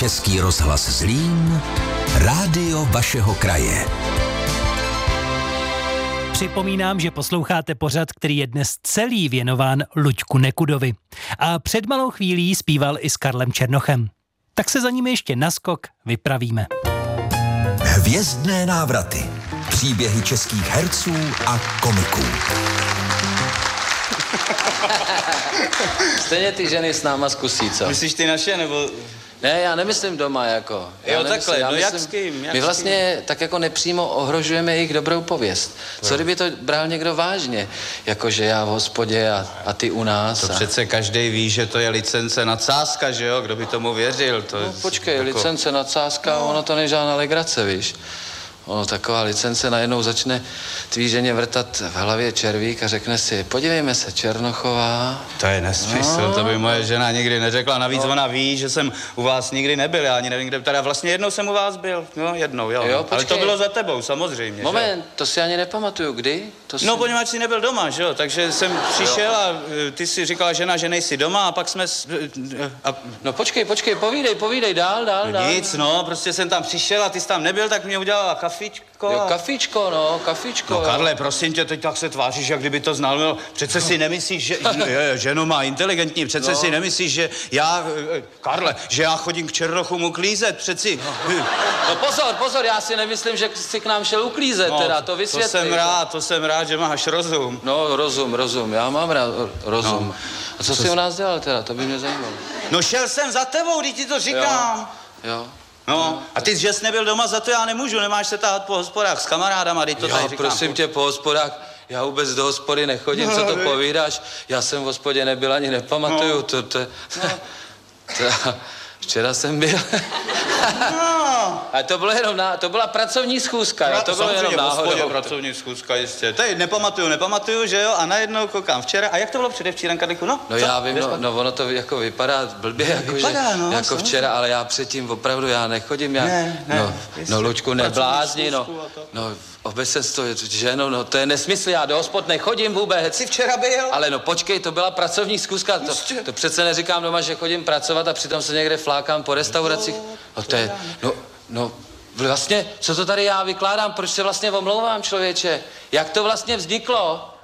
Český rozhlas Zlín, rádio vašeho kraje. Připomínám, že posloucháte pořad, který je dnes celý věnován Luďku Nekudovi. A před malou chvílí zpíval i s Karlem Černochem. Tak se za ním ještě naskok vypravíme. Hvězdné návraty. Příběhy českých herců a komiků. Stejně ty ženy s náma zkusí, co? Myslíš ty naše, nebo... Ne, já nemyslím doma, jako. Jo, takhle, no jak s kým? My vlastně tak jako nepřímo ohrožujeme jejich dobrou pověst. Co kdyby to bral někdo vážně? Jakože já v hospodě a ty u nás. To přece každý ví, že to je licence nadsázka, že jo? Kdo by tomu věřil? To no počkej, jako... licence nadsázka, ono to není žádná legrace, víš? Ono taková licence najednou začne tvý ženě vrtat v hlavě červík a řekne si, podívejme se, Černochová. To je nesmysl, to by moje žena nikdy neřekla. Navíc ona ví, že jsem u vás nikdy nebyl, já ani nevím, kde, teda vlastně jednou jsem u vás byl, no jednou, jo. Ale to bylo za tebou, samozřejmě. Moment, že? To si ani nepamatuju, kdy? No, poněvadž jsi nebyl doma, že jo, takže jsem přišel a ty si říkala žena, že nejsi doma a pak jsme... No počkej, povídej, dál. Nic, no, prostě jsem tam přišel a ty jsi tam nebyl, tak mě udělala kafičko. Jo, kafičko. No, Karle, prosím tě, teď tak se tváříš, jak kdyby to znal, no, přece si nemyslíš, že... ženo má inteligentní, přece si nemyslíš, že já... Karle, že já chodím k Černochům uklízet, přeci... No pozor, já si nemyslím, že jsi k nám šel uklízet, no, teda, to vysvětli. To jsem rád, že máš rozum. No, rozum, já mám rád rozum. No. A co jsi u nás dělal teda, to by mě zajímalo. No šel jsem za tebou, když ti to říkám. Jo. No, a ty, že jsi nebyl doma, za to já nemůžu, nemáš se tahat po hospodách s kamarádama, teď to tady říkám. Prosím tě, po hospodách, já vůbec do hospody nechodím, co to povídáš, já jsem v hospodě nebyl, ani nepamatuju, včera jsem byl. A to bylo jenom to byla pracovní schůzka, jo? To bylo jenom náhodou. Pracovní schůzka, jistě. Tady nepamatuju, že jo? A najednou koukám včera. A jak to bylo předevčírem, Kadlíku? No já vím, no ono to jako vypadá blbě, jako včera, ale já předtím opravdu já nechodím, no Luďku, neblázni, no obecenstvo, ženo, no to je nesmysl, já do hospod nechodím vůbec. Jsi včera byl? Ale no počkej, to byla pracovní schůzka, to přece neříkám doma, že chodím pracovat a přitom se někde flákám po restauracích. No to je, no vlastně, co to tady já vykládám, proč se vlastně omlouvám, člověče? Jak to vlastně vzniklo?